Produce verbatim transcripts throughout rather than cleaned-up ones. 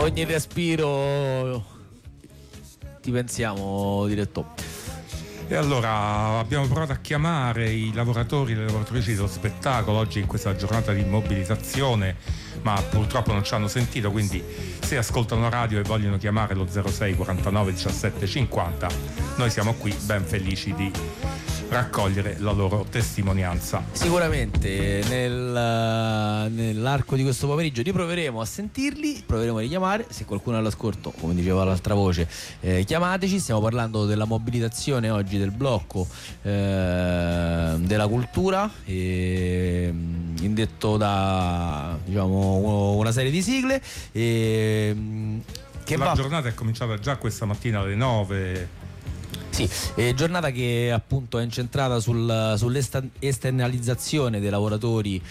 ogni respiro ti pensiamo, direttore. E allora abbiamo provato a chiamare i lavoratori e le lavoratrici dello spettacolo oggi in questa giornata di mobilitazione, ma purtroppo non ci hanno sentito, quindi se ascoltano radio e vogliono chiamare lo zero sei quarantanove diciassette cinquanta, noi siamo qui ben felici di raccogliere la loro testimonianza. Sicuramente nel, nell'arco di questo pomeriggio riproveremo a sentirli, proveremo a richiamare. Se qualcuno è all'ascolto, come diceva l'altra voce, eh, chiamateci. Stiamo parlando della mobilitazione oggi, del blocco eh, della cultura, e, indetto da, diciamo, una serie di sigle, e, che la va... giornata è cominciata già questa mattina alle nove. Sì, eh, giornata che appunto è incentrata sul, sull'esternalizzazione dei lavoratori,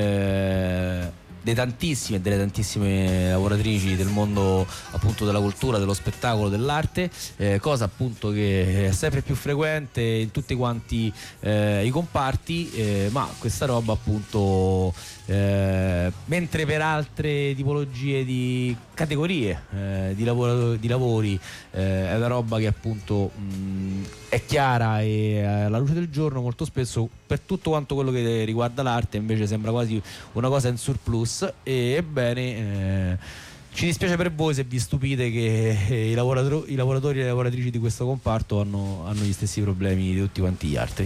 eh, dei tantissimi e delle tantissime lavoratrici del mondo appunto della cultura, dello spettacolo, dell'arte, eh, cosa appunto che è sempre più frequente in tutti quanti eh, i comparti, eh, ma questa roba appunto eh, mentre per altre tipologie di categorie eh, di, lavoro, di lavori eh, è una roba che appunto mh, è chiara e alla luce del giorno, molto spesso per tutto quanto quello che riguarda l'arte invece sembra quasi una cosa in surplus. E ebbene, eh, ci dispiace per voi se vi stupite che eh, i, lavorato- i lavoratori e le lavoratrici di questo comparto hanno, hanno gli stessi problemi di tutti quanti gli altri.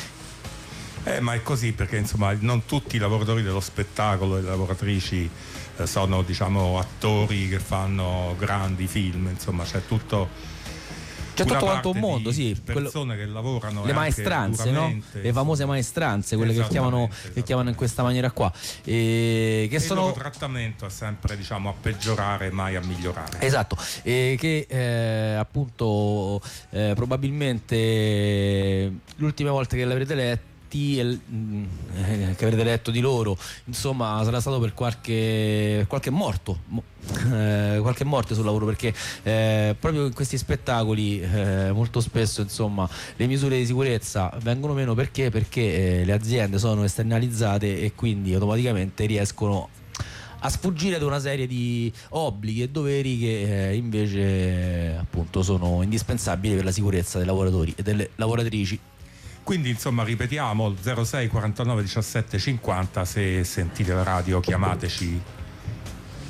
Eh, ma è così perché insomma non tutti i lavoratori dello spettacolo e le lavoratrici eh, sono, diciamo, attori che fanno grandi film, insomma c'è tutto c'è tutto quanto un mondo, sì, persone quello, che lavorano, le maestranze, no? Le famose maestranze, quelle che chiamano, che chiamano in questa maniera qua, e che e sono... il loro trattamento è sempre, diciamo, a peggiorare, mai a migliorare. Esatto, e che eh, appunto eh, probabilmente l'ultima volta che l'avrete letto, che avrete letto di loro, insomma, sarà stato per qualche qualche morto eh, qualche morte sul lavoro, perché eh, proprio in questi spettacoli eh, molto spesso, insomma, le misure di sicurezza vengono meno perché perché eh, le aziende sono esternalizzate e quindi automaticamente riescono a sfuggire ad una serie di obblighi e doveri che eh, invece eh, appunto sono indispensabili per la sicurezza dei lavoratori e delle lavoratrici. Quindi insomma ripetiamo zero sei quarantanove diciassette cinquanta, se sentite la radio chiamateci